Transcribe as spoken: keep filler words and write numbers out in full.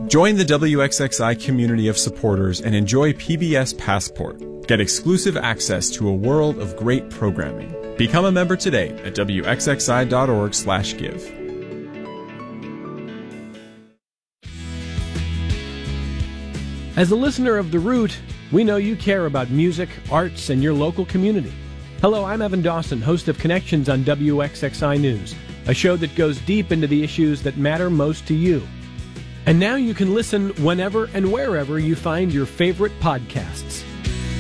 Join the W X X I community of supporters and enjoy P B S Passport. Get exclusive access to a world of great programming. Become a member today at W X X I dot org slash give. As a listener of The Root, we know you care about music, arts, and your local community. Hello, I'm Evan Dawson, host of Connections on W X X I News, a show that goes deep into the issues that matter most to you. And now you can listen whenever and wherever you find your favorite podcasts.